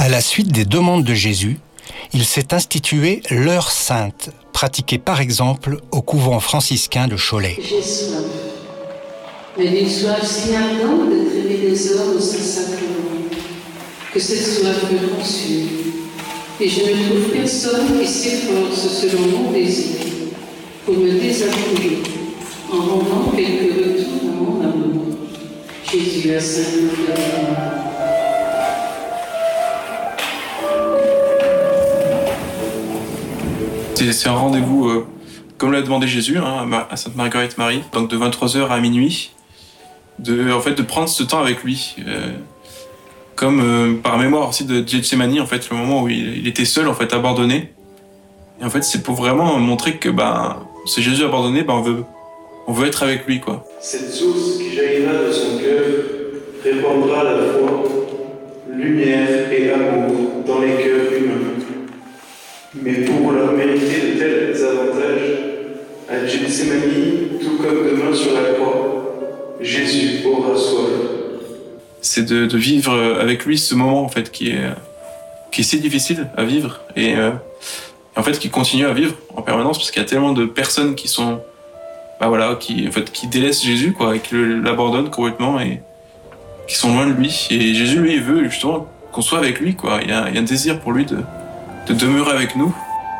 À la suite des demandes de Jésus, il s'est institué l'heure sainte, pratiquée par exemple au couvent franciscain de Cholet. J'ai soif, mais d'une soif si ardente d'être aimé des hommes au Saint-Sacrement, que cette soif me consume, et je ne trouve personne qui s'efforce selon mon désir pour me désavouer en rendant quelques retours à mon amour. Jésus a Saint-Claude. C'est un rendez-vous, comme l'a demandé Jésus, à Sainte Marguerite Marie, donc de 23h à minuit, de prendre ce temps avec lui. Comme par mémoire aussi de Gethsémani, en fait, le moment où il était seul, en fait, abandonné. Et en fait, c'est pour vraiment montrer que ce Jésus abandonné, on veut être avec lui, quoi. Cette source qui jaillira de son cœur répandra la foi, lumière et amour dans les cœurs humains. Mais pour leur mériter de tels avantages, à Gethsémani, tout comme demain sur la croix, Jésus aura soif. C'est de vivre avec lui ce moment, en fait, qui est si difficile à vivre et en fait qui continue à vivre en permanence parce qu'il y a tellement de personnes qui sont qui délaissent Jésus, quoi, et qui l'abandonnent complètement et qui sont loin de lui. Et Jésus, lui, il veut justement qu'on soit avec lui, quoi. Il y a un désir pour lui de demeurer avec nous.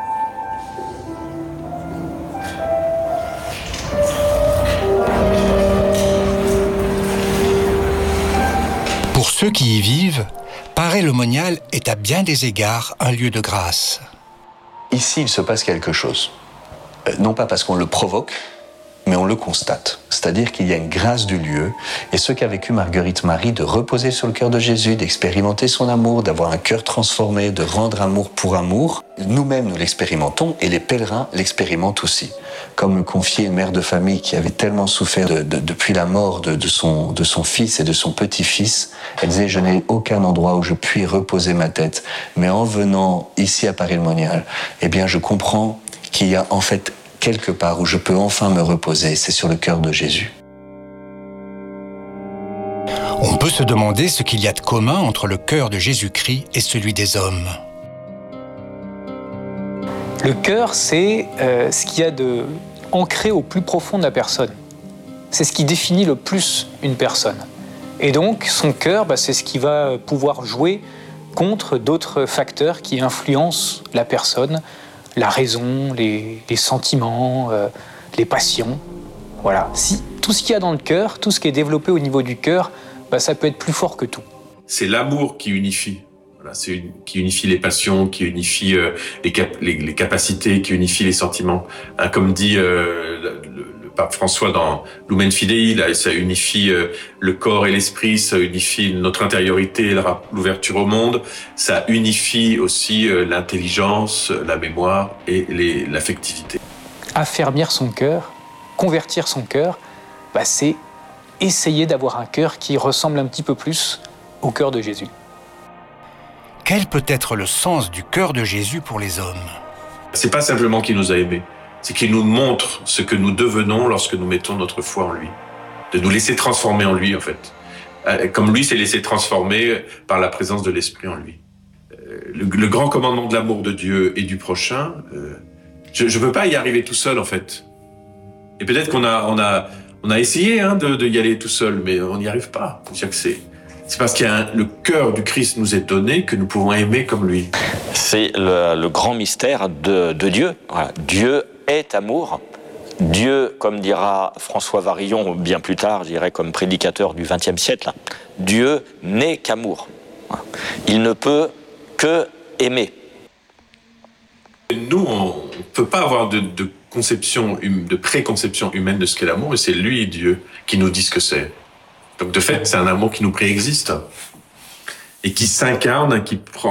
Pour ceux qui y vivent, Paray-le-Monial est à bien des égards un lieu de grâce. Ici, il se passe quelque chose. Non pas parce qu'on le provoque, mais on le constate. C'est-à-dire qu'il y a une grâce du lieu, et ce qu'a vécu Marguerite Marie, de reposer sur le cœur de Jésus, d'expérimenter son amour, d'avoir un cœur transformé, de rendre amour pour amour, nous-mêmes nous l'expérimentons, et les pèlerins l'expérimentent aussi. Comme me confiait une mère de famille qui avait tellement souffert depuis la mort de son fils et de son petit-fils, elle disait « Je n'ai aucun endroit où je puis reposer ma tête, mais en venant ici à Paray-le-Monial, eh bien je comprends qu'il y a en fait quelque part où je peux enfin me reposer, c'est sur le cœur de Jésus. » On peut se demander ce qu'il y a de commun entre le cœur de Jésus-Christ et celui des hommes. Le cœur, c'est ce qu'il y a de ancré au plus profond de la personne. C'est ce qui définit le plus une personne. Et donc, son cœur, c'est ce qui va pouvoir jouer contre d'autres facteurs qui influencent la personne, la raison, les sentiments, les passions. Voilà. Si tout ce qu'il y a dans le cœur, tout ce qui est développé au niveau du cœur, ça peut être plus fort que tout. C'est l'amour qui unifie. Voilà, qui unifie les passions, qui unifie les capacités, qui unifie les sentiments. Comme dit le pape François dans Lumen Fidei, là, ça unifie le corps et l'esprit, ça unifie notre intériorité, l'ouverture au monde, ça unifie aussi l'intelligence, la mémoire et l'affectivité. Affermir son cœur, convertir son cœur, c'est essayer d'avoir un cœur qui ressemble un petit peu plus au cœur de Jésus. Quel peut être le sens du cœur de Jésus pour les hommes? C'est pas simplement qu'il nous a aimés, c'est qu'il nous montre ce que nous devenons lorsque nous mettons notre foi en lui. De nous laisser transformer en lui, en fait. Comme lui s'est laissé transformer par la présence de l'Esprit en lui. Le grand commandement de l'amour de Dieu et du prochain, je peux pas y arriver tout seul, en fait. Et peut-être qu'on a essayé de y aller tout seul, mais on n'y arrive pas. C'est parce qu'il y a le cœur du Christ nous est donné que nous pouvons aimer comme lui. C'est le grand mystère de Dieu. Voilà. Dieu est amour. Dieu, comme dira François Varillon bien plus tard, je dirais comme prédicateur du XXe siècle, Dieu n'est qu'amour. Voilà. Il ne peut que aimer. Nous, on ne peut pas avoir de préconception humaine de ce qu'est l'amour, et c'est lui, Dieu, qui nous dit ce que c'est. Donc de fait, c'est un amour qui nous préexiste et qui s'incarne,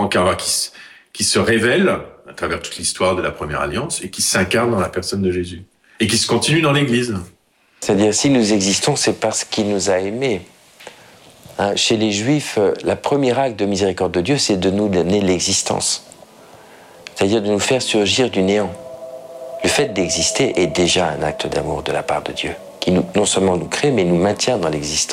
qui se révèle à travers toute l'histoire de la première alliance et qui s'incarne dans la personne de Jésus et qui se continue dans l'Église. C'est-à-dire, si nous existons, c'est parce qu'il nous a aimés. Chez les Juifs, la première acte de miséricorde de Dieu, c'est de nous donner l'existence. C'est-à-dire de nous faire surgir du néant. Le fait d'exister est déjà un acte d'amour de la part de Dieu, qui non seulement nous crée, mais nous maintient dans l'existence.